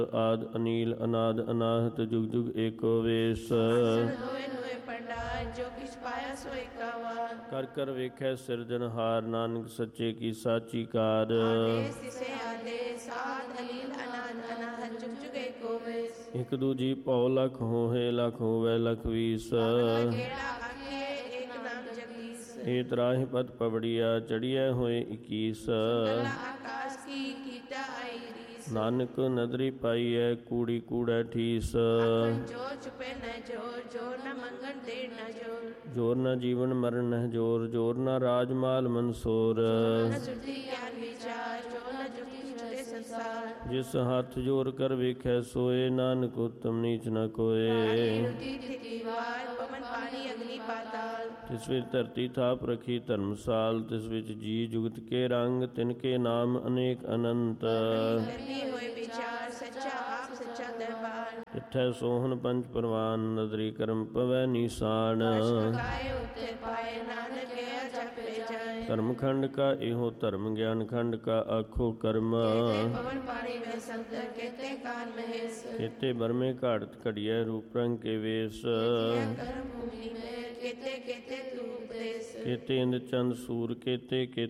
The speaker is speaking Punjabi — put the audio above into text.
ਆਦ ਅਨੀਲ ਅਨਾਦ ਅਨਾਹਤ ਜੁਗ ਜੁਗ ਏਕੋ ਵੇਸ। ਹੋਏ ਹੋਏ ਪੰਡਾਰ ਜੋ ਕਿਛ ਪਾਇਆ ਸੋ ਏਕਾ ਵਾਰ। ਕਰ ਕਰ ਵੇਖੈ ਸਿਰਜਣਹਾਰ ਨਾਨਕ ਸੱਚੇ ਕੀ ਸਾਚੀ ਕਾਰ। ਆਦੇਸ ਤਿਸੇ ਆਦੇਸ ਆਦ ਅਨੀਲ ਅਨਾਦ ਅਨਾਹਤ ਜੁਗ ਜੁਗ ਏਕੋ ਵੇਸ। ਇਕ ਦੂਜੀ ਭਉ ਲਖ ਹੋਏ ਲਖ ਹੋਵੇ ਲਖ ਵੀਸ। ਕਿਹੜਾ ਆਖੀਏ ਏਕ ਨਾਮ ਜਗਦੀਸ਼। ਏ ਤਰਾਹਿ ਪਤ ਪਵੜੀਆ ਚੜੀਐ ਹੋਏ 21। ਗੱਲਾਂ ਆਕਾਸ਼ ਕੀ ਕੀਤਾ ਆਈ ਰੀਸ। ਨਾਨਕ ਨਦਰੀ ਪਾਈਐ ਕੂੜੀ ਕੂੜੈ ਠੀਸ। ਆਖਣ ਜੋਰ ਚੁਪੇ ਨ ਜੋਰ ਜੋਰ ਨ ਮੰਗਣ ਦੇਰ ਨ ਜੋਰ। ਜੋਰ ਨਾ ਜੀਵਨ ਮਰਨ ਨਹਿ ਜੋਰ ਜੋਰ ਨਾ ਰਾਜ ਮਾਲ ਮਨਸੋਰ। ਨ ਸੁਰਤੀ ਗਿਆਨ ਵਿਚਾਰ ਜੋਰ ਨ ਜੁਗਤੀ ਛੁਟੇ ਸੰਸਾਰ। ਜਿਸ ਹੱਥ ਜੋਰ ਕਰ ਵੇਖੈ ਸੋਏ ਨਾਨਕ ਉਤਮ ਨੀਚ ਨ ਕੋਏ। ਰੁਤੀ ਥਿਤੀ ਵਾਰ ਪਵਨ ਪਾਣੀ ਅਗਨੀ ਪਾਤਾਲ। ਤਿਸ ਵਿੱਚ ਧਰਤੀ ਥਾਪ ਰਖੀ ਧਰਮਸਾਲ ਤਿਸ ਵਿੱਚ ਜੀ ਜੁਗਤ ਕੇ ਰੰਗ ਤਿਨ ਕੇ ਨਾਮ ਅਨੇਕ ਅਨੰਤ। ਕਰਨੀ ਹੋਏ ਵਿਚਾਰ ਸੱਚਾ ਆਪ ਸੱਚਾ ਦਰਬਾਰ। ਤਿੱਥੈ ਸੋਹਣ ਪੰਜ ਪ੍ਰਵਾਨ ਨਦਰੀ ਕਰਮ ਪਵੈ ਨੀਸਾਨ। ਕਾਏ ਉੱਤੇ ਪਾਏ ਨਾਨਕ ਗਿਆ ਜਪੇ ਜਾਏ। ਧਰਮ ਖੰਡ ਕਾ ਇਹੋ ਧਰਮ ਗਿਆਨ ਖੰਡ ਕਾ ਆਖੋ ਕਰਮ। ਕੇਤੇ ਪਵਨ ਪਾਣੀ ਮੈਂ ਸੰਤਰ ਕੇਤੇ ਕਾਨ ਮਹੇਸ਼। ਕੇਤੇ ਬਰਮੇ ਘਾੜਤ ਘੜੀਐ ਰੂਪ ਰੰਗ ਕੇ ਵੇਸ। ਕਰਮ ਭੂਮੀ ਮੈਂ ਕੇਤੇ ਕੇਤੇ ਤੂ ਉਪਦੇਸ। ਕੇਤੇ ਇੰਦ ਚੰਦ ਸੂਰ ਕੇਤੇ